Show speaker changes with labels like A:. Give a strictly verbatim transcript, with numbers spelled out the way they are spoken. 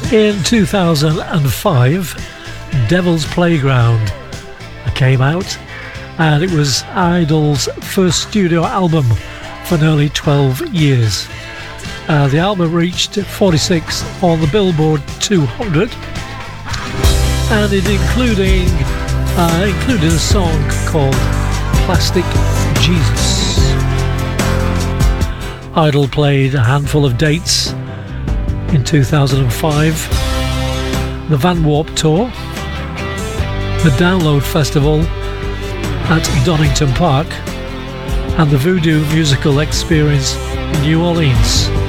A: In two thousand five, Devil's Playground came out, and it was Idol's first studio album for nearly twelve years. Uh, the album reached forty-six on the Billboard two hundred, and it including uh, included a song called Plastic Jesus. Idol played a handful of dates in two thousand five, the Van Warp Tour, the Download Festival at Donington Park, and the Voodoo Musical Experience in New Orleans.